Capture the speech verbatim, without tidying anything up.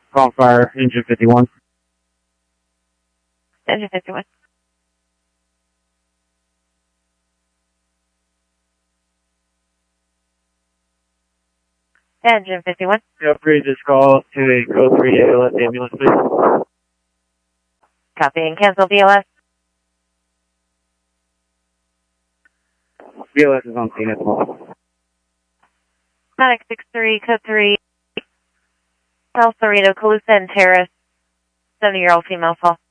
Call fire, engine fifty-one. Engine fifty-one. Engine fifty-one. Upgrade this call to a code three A L S ambulance, please. Copy and cancel B L S. B L S is on scene at the moment. Sonic six three, code three. South Cerrito, Calusa and Terrace. seventy-year-old female call.